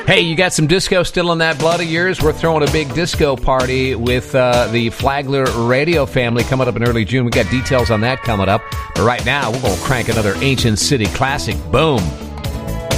Hey, you got some disco still in that blood of yours? We're throwing a big disco party with the Flagler Radio family coming up in early June. We got details on that coming up. But right now, we're going to crank another Ancient City classic. Boom.